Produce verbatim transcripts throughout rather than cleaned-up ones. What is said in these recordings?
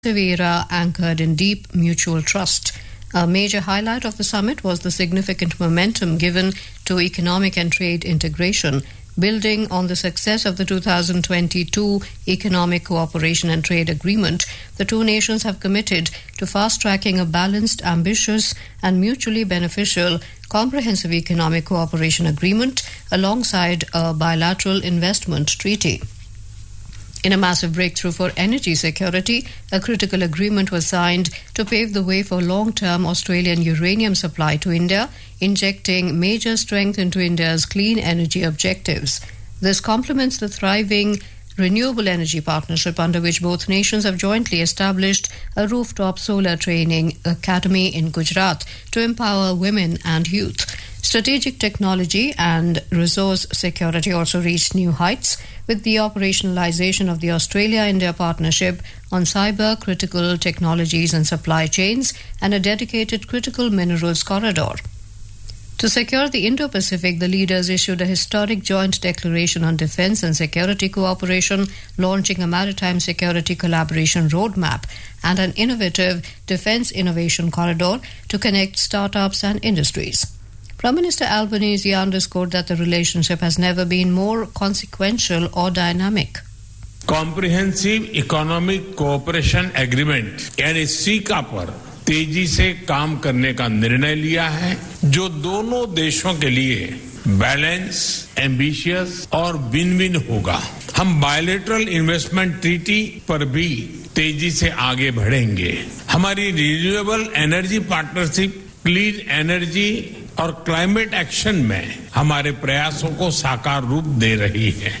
era anchored in deep mutual trust. A major highlight of the summit was the significant momentum given to economic and trade integration, building on the success of the two thousand twenty-two Economic Cooperation and Trade Agreement. The two nations have committed to fast-tracking a balanced, ambitious and mutually beneficial comprehensive economic cooperation agreement alongside a bilateral investment treaty. In a massive breakthrough for energy security, a critical agreement was signed to pave the way for long-term Australian uranium supply to India, injecting major strength into India's clean energy objectives. This complements the thriving renewable energy partnership under which both nations have jointly established a rooftop solar training academy in Gujarat to empower women and youth. Strategic technology and resource security also reached new heights with the operationalization of the Australia-India partnership on cyber critical technologies and supply chains and a dedicated critical minerals corridor. To secure the Indo-Pacific, the leaders issued a historic joint declaration on defense and security cooperation, launching a maritime security collaboration roadmap and an innovative defense innovation corridor to connect startups and industries. Prime Minister Albanese underscored that the relationship has never been more consequential or dynamic. Comprehensive Economic Cooperation Agreement यानी caeca पर तेजी से काम करने का निर्णय लिया है, जो दोनों देशों के लिए बैलेंस, एम्बिशियस और विन विन होगा. हम बायलैटरल इन्वेस्टमेंट ट्रीटी पर भी तेजी से आगे बढ़ेंगे. हमारी renewable energy partnership, clean energy और क्लाइमेट एक्शन में हमारे प्रयासों को साकार रूप दे रही है.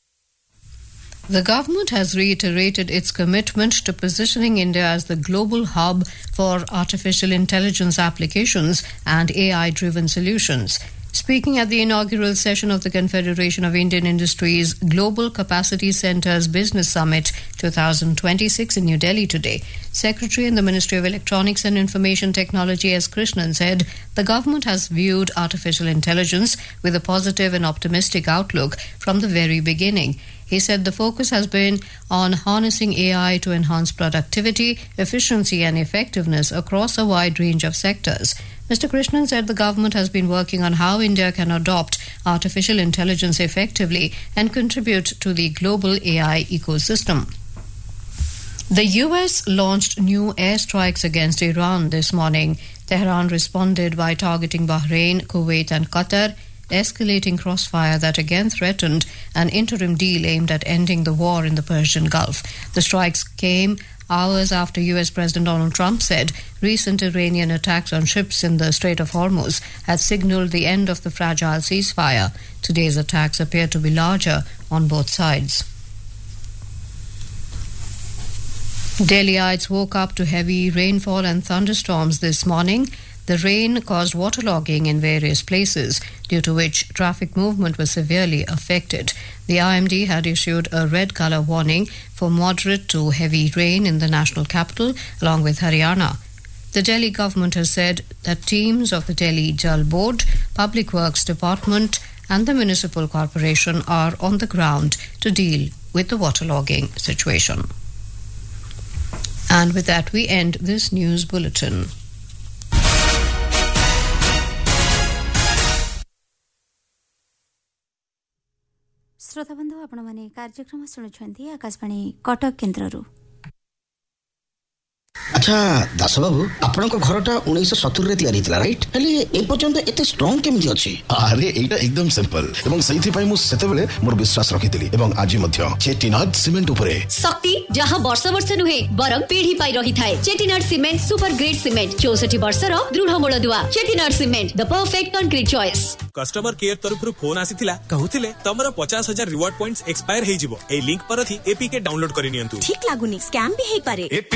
The government has reiterated its commitment to positioning India as the global hub for artificial intelligence applications and A I-driven solutions. Speaking at the inaugural session of the Confederation of Indian Industries Global Capacity Centers Business Summit twenty twenty-six in New Delhi today, Secretary in the Ministry of Electronics and Information Technology S. Krishnan said the government has viewed artificial intelligence with a positive and optimistic outlook from the very beginning. He said the focus has been on harnessing A I to enhance productivity, efficiency and effectiveness across a wide range of sectors. Mister Krishnan said the government has been working on how India can adopt artificial intelligence effectively and contribute to the global A I ecosystem. The U S launched new airstrikes against Iran this morning. Tehran responded by targeting Bahrain, Kuwait and Qatar, escalating crossfire that again threatened an interim deal aimed at ending the war in the Persian Gulf. The strikes came hours after U S President Donald Trump said recent Iranian attacks on ships in the Strait of Hormuz had signaled the end of the fragile ceasefire. Today's attacks appear to be larger on both sides. Delhiites woke up to heavy rainfall and thunderstorms this morning. The rain caused waterlogging in various places, due to which traffic movement was severely affected. The I M D had issued a red colour warning for moderate to heavy rain in the national capital, along with Haryana. The Delhi government has said that teams of the Delhi Jal Board, Public Works Department and the Municipal Corporation are on the ground to deal with the waterlogging situation. And with that, we end this news bulletin. श्रोता बंधु आपण माने कार्यक्रम सुनुछंती आकाशवाणी कटक केन्द्ररू. अच्छा दास बाबू आपनक घरटा उन्नीस सत्तर रे तयारी थिला राइट हेले ए पर्यंत एते स्ट्रांग केमि अछि? अरे एटा एकदम सिंपल एवं सही पई मु सेते बेले मोर विश्वास रखितली एवं आज मध्य चेटिनाड सीमेंट उपरे शक्ति जहां वर्ष वर्ष नुहे बरं पीढ़ी पाई रही थाए. Chettinad cement super grade cement चौसठ वर्ष रो दृढ़ मूलदुआ. Chettinad cement the perfect concrete choice. Customer care तरफ फोन आसीथिला कहूथिले तमरो पचास हजार रिवार्ड पॉइंट्स एक्सपायर हे जिवो. ए लिंक पर थी एपीके डाउनलोड करि नियंतु. ठीक लागुनी स्कैम भी हे पारे.